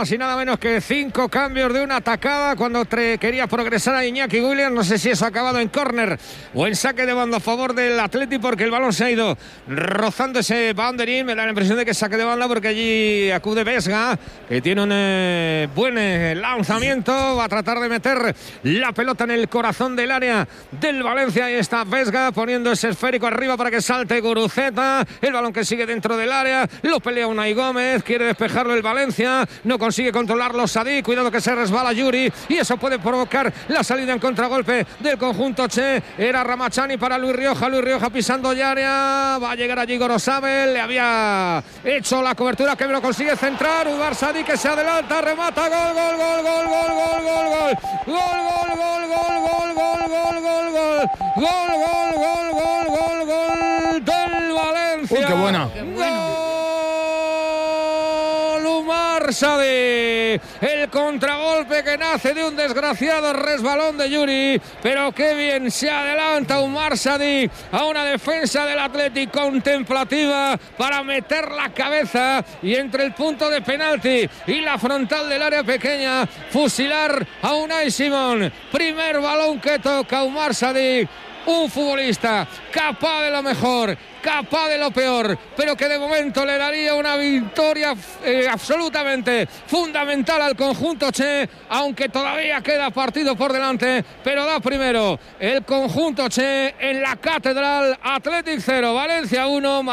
más y nada menos que 5 cambios de una atacada cuando quería progresar a Iñaki Williams. No sé si eso ha acabado en córner o en saque de banda a favor del Atleti, porque el balón se ha ido rozando ese boundary. Me da la impresión de que es saque de banda porque allí acude Vesga, que tiene un buen lanzamiento. Va a tratar de meter la pelota en el corazón del área del Valencia. Ahí está Vesga poniendo ese esférico arriba para que salte Guruceta. El balón que sigue dentro del área, lo pelea Unai Gómez, quiere despejarlo el Valencia, no consigue controlarlo Sadik, cuidado que se resbala Yuri y eso puede provocar la salida en contragolpe del conjunto Che. Era Ramachani para Luis Rioja pisando el área, va a llegar allí Gorosabel, le había hecho la cobertura que lo consigue centrar, Udvar Sadik que se adelanta, remata, gol del Valencia. Qué bueno. Umar Sadik, el contragolpe que nace de un desgraciado resbalón de Yuri, pero qué bien se adelanta Umar Sadik a una defensa del Athletic contemplativa para meter la cabeza y entre el punto de penalti y la frontal del área pequeña fusilar a Unai Simón. Primer balón que toca Umar Sadik, un futbolista capaz de lo mejor, capaz de lo peor, pero que de momento le daría una victoria absolutamente fundamental al conjunto Che, aunque todavía queda partido por delante, pero da primero el conjunto Che en la Catedral. Athletic 0, Valencia 1,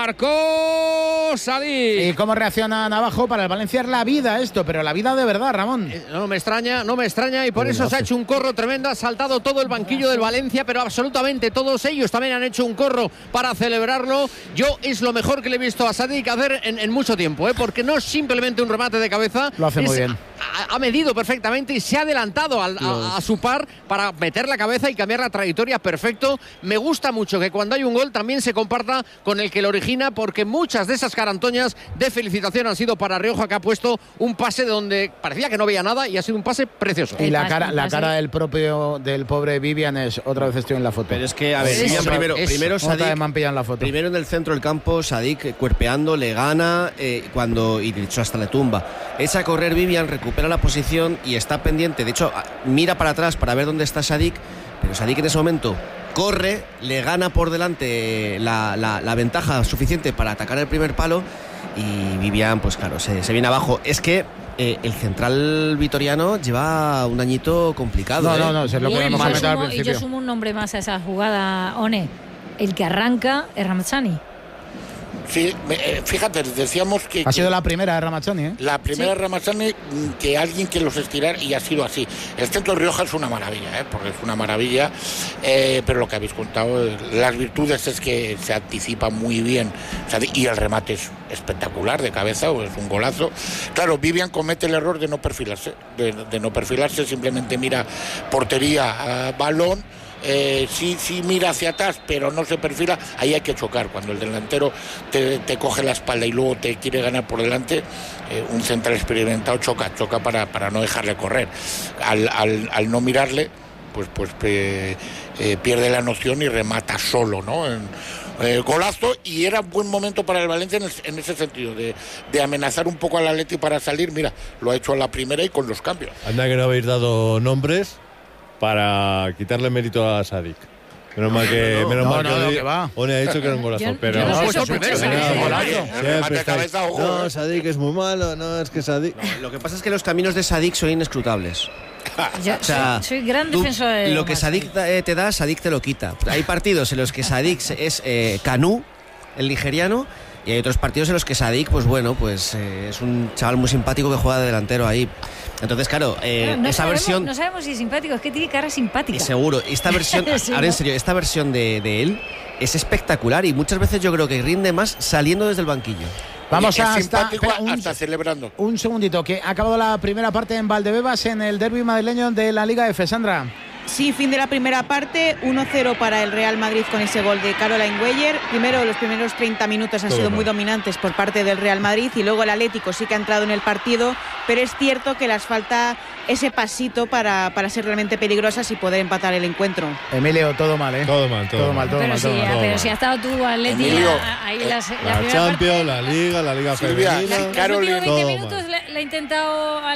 marcó Sadik. ¿Y cómo reacciona Navajo? Para el Valencia es la vida esto, pero la vida de verdad, Ramón. No me extraña y por eso se ha hecho un corro tremendo, ha saltado todo el banquillo del Valencia, pero absolutamente todos ellos también han hecho un corro para celebrarlo. Yo es lo mejor que le he visto a Sadik hacer en mucho tiempo, porque no es simplemente un remate de cabeza. Lo hace muy bien. Ha medido perfectamente y se ha adelantado a su par para meter la cabeza y cambiar la trayectoria perfecto. Me gusta mucho que cuando hay un gol también se comparta con el que lo origina, porque muchas de esas carantoñas de felicitación han sido para Rioja, que ha puesto un pase donde parecía que no veía nada y ha sido un pase precioso. Y la cara del pobre Vivian es, otra vez estoy en la foto. Pero es que, a ver, Vivian primero Sadik, me han pillado en la foto. Primero en el centro del campo, Sadik cuerpeando, le gana y de hecho hasta le tumba. Echa a correr Vivian, recupera la posición y está pendiente. De hecho, mira para atrás para ver dónde está Sadik, pero Sadik en ese momento corre, le gana por delante la ventaja suficiente para atacar el primer palo y Vivian, pues claro, se viene abajo. Es que el central vitoriano lleva un añito complicado. No, se lo podemos comentar al principio. Y yo sumo un nombre más a esa jugada, One. El que arranca es Ramachani. Sí, fíjate, decíamos que... Ha sido la primera de Ramachani, ¿eh? La primera de Ramachani, que alguien que los estirar, y ha sido así. El centro de Rioja es una maravilla, porque es una maravilla, pero lo que habéis contado, las virtudes es que se anticipa muy bien, y el remate es espectacular de cabeza, o es un golazo. Claro, Vivian comete el error de no perfilarse, simplemente mira portería, balón. Sí mira hacia atrás, pero no se perfila. Ahí hay que chocar. Cuando el delantero te coge la espalda y luego te quiere ganar por delante, un central experimentado choca para no dejarle correr. Al no mirarle, pues pierde la noción y remata solo, ¿no? Golazo, y era un buen momento para el Valencia en ese sentido, de amenazar un poco al Atleti para salir. Mira, lo ha hecho a la primera y con los cambios. Anda que no habéis dado nombres para quitarle mérito a Sadik. Menos mal que One ha dicho que era un golazo, pero no, Sadik es muy malo, no, es que Sadik... No, lo que pasa es que los caminos de Sadik son inescrutables. Soy gran defensor de lo que Sadik te da, Sadik te lo quita. Hay partidos en los que Sadik es Kanú, el nigeriano, y hay otros partidos en los que Sadik, es un chaval muy simpático que juega de delantero ahí. Entonces, claro, versión... No sabemos si es simpático, es que tiene cara simpática. Seguro, esta versión, sí, ahora en serio, esta versión de él es espectacular y muchas veces yo creo que rinde más saliendo desde el banquillo. Vamos hasta celebrando. Un segundito, que ha acabado la primera parte en Valdebebas en el derbi madrileño de la Liga F. Sandra. Sí, fin de la primera parte, 1-0 para el Real Madrid con ese gol de Caroline Weyer. Los primeros 30 minutos han sido muy dominantes por parte del Real Madrid y luego el Atlético sí que ha entrado en el partido, pero es cierto que les falta ese pasito para ser realmente peligrosas y poder empatar el encuentro. Emilio, todo mal, ¿eh? Todo mal. Pero si ha estado tú, Atlético, ahí la Champions, la Liga femenina. Los últimos 20 minutos le ha intentado